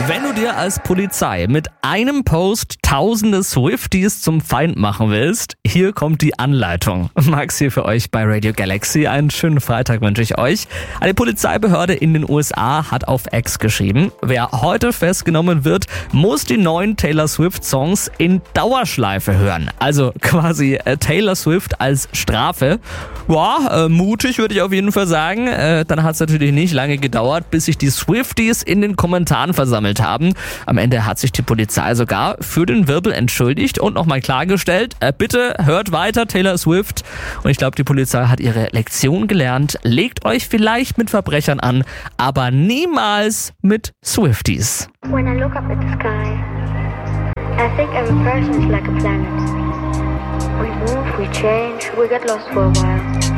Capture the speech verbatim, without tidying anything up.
Wenn du dir als Polizei mit einem Post tausende Swifties zum Feind machen willst, hier kommt die Anleitung. Max hier für euch bei Radio Galaxy. Einen schönen Freitag wünsche ich euch. Eine Polizeibehörde in den U S A hat auf X geschrieben, wer heute festgenommen wird, muss die neuen Taylor Swift-Songs in Dauerschleife hören. Also quasi äh, Taylor Swift als Strafe. Ja, äh, mutig würde ich auf jeden Fall sagen. Äh, dann hat es natürlich nicht lange gedauert, bis sich die Swifties in den Kommentaren versammelt haben. Am Ende hat sich die Polizei sogar für den Wirbel entschuldigt und nochmal klargestellt, äh, bitte hört weiter Taylor Swift. Und ich glaube, die Polizei hat ihre Lektion gelernt. Legt euch vielleicht mit Verbrechern an, aber niemals mit Swifties. When I look up at the sky, I think every person is like a planet. We move, we change, we get lost for a while.